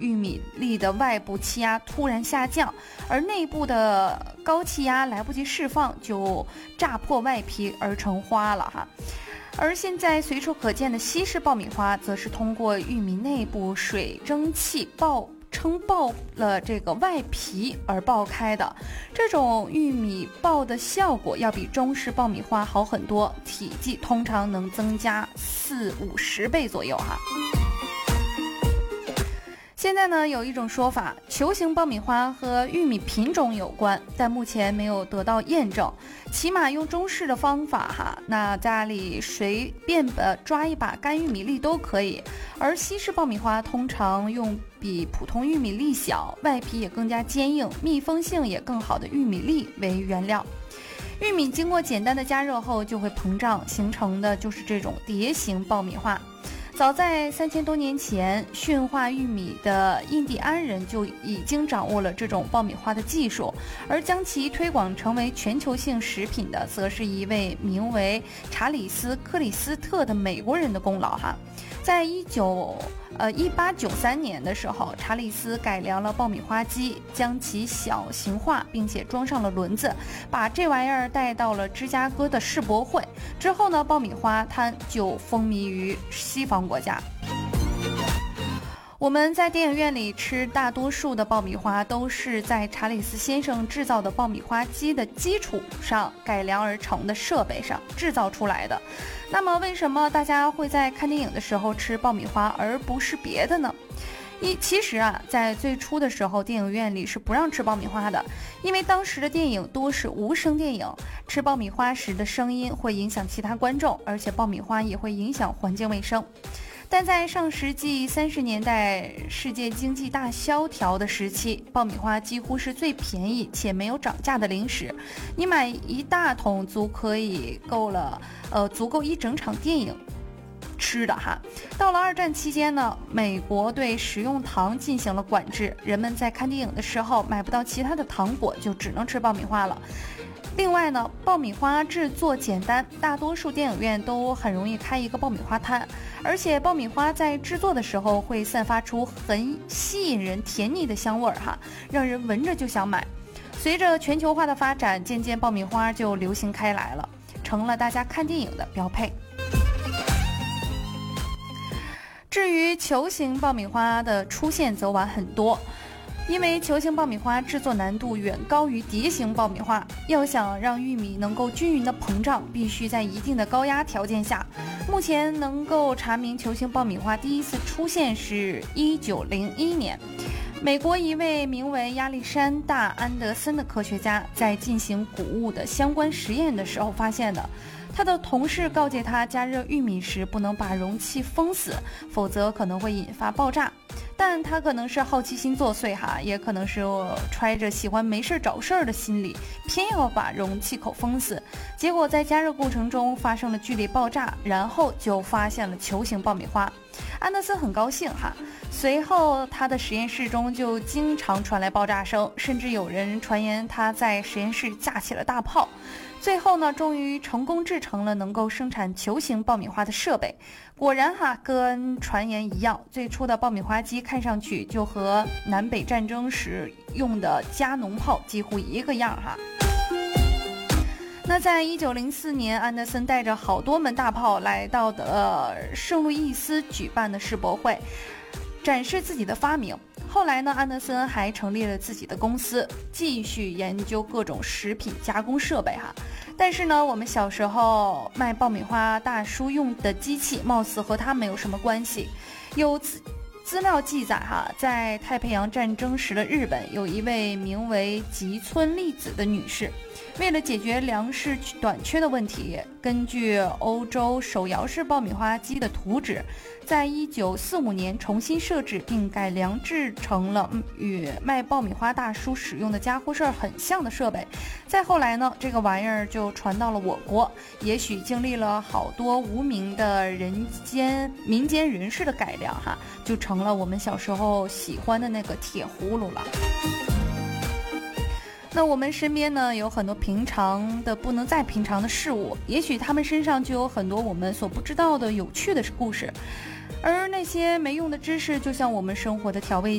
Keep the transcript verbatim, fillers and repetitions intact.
玉米粒的外部气压突然下降，而内部的高气压来不及释放，就炸破外皮而成花了哈。而现在随处可见的西式爆米花，则是通过玉米内部水蒸气爆撑爆了这个外皮而爆开的。这种玉米爆的效果要比中式爆米花好很多，体积通常能增加四五十倍左右哈。现在呢，有一种说法，球形爆米花和玉米品种有关，但目前没有得到验证。起码用中式的方法哈，那家里随便的抓一把干玉米粒都可以。而西式爆米花通常用比普通玉米粒小、外皮也更加坚硬、密封性也更好的玉米粒为原料。玉米经过简单的加热后就会膨胀，形成的就是这种碟形爆米花。早在三千多年前，驯化玉米的印第安人就已经掌握了这种爆米花的技术，而将其推广成为全球性食品的，则是一位名为查理斯·克里斯特的美国人的功劳哈。在一九呃一八九三年的时候，查理斯改良了爆米花机，将其小型化，并且装上了轮子，把这玩意儿带到了芝加哥的世博会。之后呢，爆米花摊就风靡于西方国家。我们在电影院里吃大多数的爆米花都是在查理斯先生制造的爆米花机的基础上改良而成的设备上制造出来的。那么为什么大家会在看电影的时候吃爆米花而不是别的呢？一其实啊，在最初的时候，电影院里是不让吃爆米花的，因为当时的电影多是无声电影，吃爆米花时的声音会影响其他观众，而且爆米花也会影响环境卫生。但在上世纪三十年代世界经济大萧条的时期，爆米花几乎是最便宜且没有涨价的零食，你买一大桶足可以够了，呃，足够一整场电影吃的哈。到了二战期间呢，美国对食用糖进行了管制，人们在看电影的时候买不到其他的糖果，就只能吃爆米花了。另外呢，爆米花制作简单，大多数电影院都很容易开一个爆米花摊，而且爆米花在制作的时候会散发出很吸引人甜腻的香味儿哈，让人闻着就想买。随着全球化的发展，渐渐爆米花就流行开来了，成了大家看电影的标配。至于球形爆米花的出现则晚很多，因为球形爆米花制作难度远高于碟形爆米花，要想让玉米能够均匀的膨胀，必须在一定的高压条件下。目前能够查明球形爆米花第一次出现是一九零一年，美国一位名为亚历山大·安德森的科学家在进行谷物的相关实验的时候发现的。他的同事告诫他，加热玉米时不能把容器封死，否则可能会引发爆炸。但他可能是好奇心作祟哈，也可能是揣着喜欢没事找事儿的心理，偏要把容器口封死。结果在加热过程中发生了剧烈爆炸，然后就发现了球形爆米花。安德森很高兴哈，随后他的实验室中就经常传来爆炸声，甚至有人传言他在实验室架起了大炮。最后呢，终于成功制成了能够生产球形爆米花的设备。果然哈，跟传言一样，最初的爆米花机看上去就和南北战争时用的加农炮几乎一个样哈。那在一九零四年，安德森带着好多门大炮来到的圣路易斯举办的世博会，展示自己的发明。后来呢，安德森还成立了自己的公司，继续研究各种食品加工设备哈。但是呢，我们小时候卖爆米花大叔用的机器，貌似和他没有什么关系。有资资料记载哈，在太平洋战争时的日本，有一位名为吉村丽子的女士，为了解决粮食短缺的问题，根据欧洲手摇式爆米花机的图纸，在一九四五年重新设置并改良制成了与卖爆米花大叔使用的家伙事儿很像的设备。再后来呢，这个玩意儿就传到了我国，也许经历了好多无名的人间民间人士的改良哈，就成了我们小时候喜欢的那个铁葫芦了。那我们身边呢，有很多平常的不能再平常的事物，也许他们身上就有很多我们所不知道的有趣的故事，而那些没用的知识就像我们生活的调味